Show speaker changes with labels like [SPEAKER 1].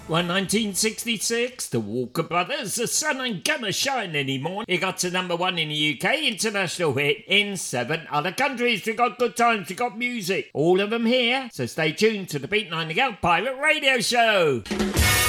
[SPEAKER 1] Well, 1966, the Walker Brothers, The Sun Ain't Gonna Shine Anymore. It got to number one in the UK, international hit in 7 other countries. We got good times, we got music, all of them here. So stay tuned to the Beat Nightingale Pirate Radio Show.